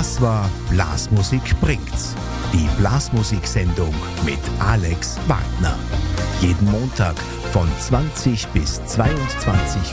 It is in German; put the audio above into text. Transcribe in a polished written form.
Das war Blasmusik bringt's. Die Blasmusiksendung mit Alex Wagner. Jeden Montag von 20 bis 22